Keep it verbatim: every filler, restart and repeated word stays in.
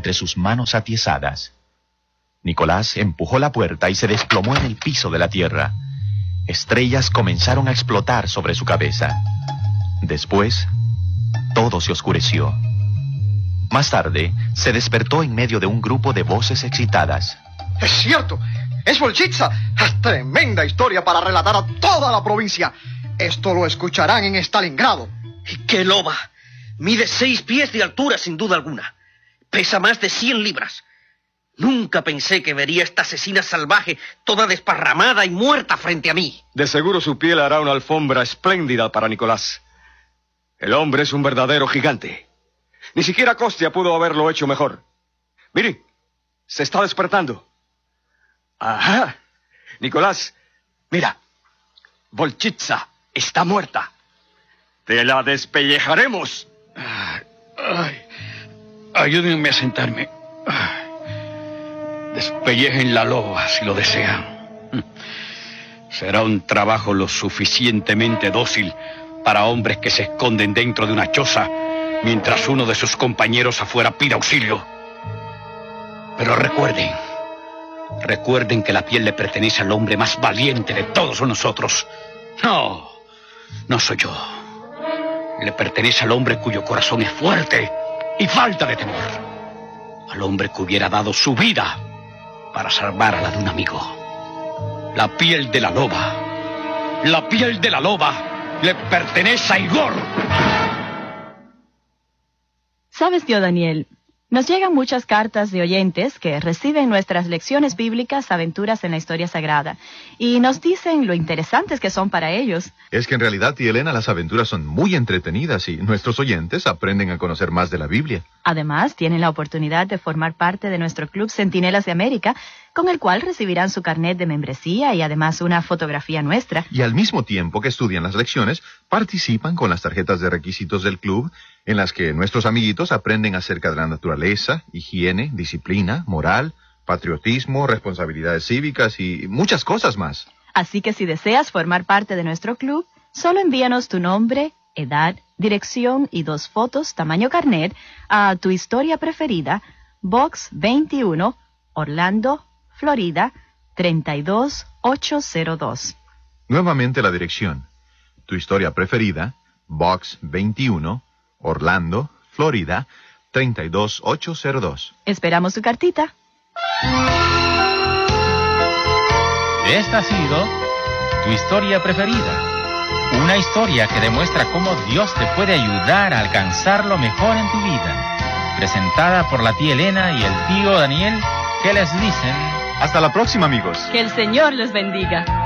entre sus manos atiesadas. Nicolás empujó la puerta y se desplomó en el piso de la tierra. Estrellas comenzaron a explotar sobre su cabeza. Después, todo se oscureció. Más tarde, se despertó en medio de un grupo de voces excitadas. ¡Es cierto! ¡Es Volchitsa! ¡Tremenda historia para relatar a toda la provincia! Esto lo escucharán en Stalingrado. ¡Qué loba! Mide seis pies de altura, sin duda alguna. Pesa más de cien libras. Nunca pensé que vería esta asesina salvaje, toda desparramada y muerta frente a mí. De seguro su piel hará una alfombra espléndida para Nicolás. El hombre es un verdadero gigante. Ni siquiera Kostia pudo haberlo hecho mejor. Mire, se está despertando. Ajá. Nicolás, mira. Volchitsa está muerta. Te la despellejaremos. Ay, ay, ayúdenme a sentarme. Ay. Despellejen la loba si lo desean. Será un trabajo lo suficientemente dócil para hombres que se esconden dentro de una choza mientras uno de sus compañeros afuera pide auxilio. Pero recuerden, recuerden que la piel le pertenece al hombre más valiente de todos nosotros. No, no soy yo. Le pertenece al hombre cuyo corazón es fuerte y falta de temor. Al hombre que hubiera dado su vida para salvar a la de un amigo. La piel de la loba, la piel de la loba le pertenece a Igor. ¿Sabes, tío Daniel? Nos llegan muchas cartas de oyentes que reciben nuestras lecciones bíblicas, aventuras en la historia sagrada, y nos dicen lo interesantes que son para ellos. Es que en realidad, tía Elena, las aventuras son muy entretenidas y nuestros oyentes aprenden a conocer más de la Biblia. Además, tienen la oportunidad de formar parte de nuestro Club Centinelas de América, con el cual recibirán su carnet de membresía y además una fotografía nuestra. Y al mismo tiempo que estudian las lecciones, participan con las tarjetas de requisitos del club, en las que nuestros amiguitos aprenden acerca de la naturaleza, higiene, disciplina, moral, patriotismo, responsabilidades cívicas y muchas cosas más. Así que si deseas formar parte de nuestro club, solo envíanos tu nombre, edad, dirección y dos fotos tamaño carnet a Tu Historia Preferida, Box veintiuno, Orlando, Florida, treinta y dos mil ochocientos dos. Nuevamente la dirección. Tu Historia Preferida, Box veintiuno, Orlando, Florida, treinta y dos mil ochocientos dos. Esperamos su cartita. Esta ha sido Tu Historia Preferida. Una historia que demuestra cómo Dios te puede ayudar a alcanzar lo mejor en tu vida. Presentada por la tía Elena y el tío Daniel, que les dicen... Hasta la próxima, amigos. Que el Señor les bendiga.